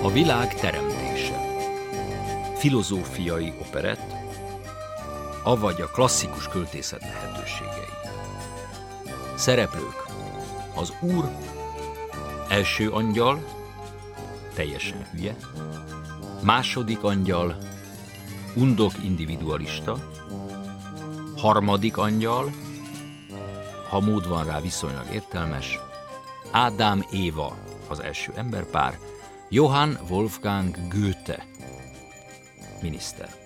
A világ teremtése. Filozófiai operett, avagy a klasszikus költészet lehetőségei. Szereplők: az úr, első angyal, teljesen hülye, második angyal, undok individualista, harmadik angyal, ha mód van rá, viszonylag értelmes, Ádám Éva, az első emberpár, Johann Wolfgang Goethe, miniszter.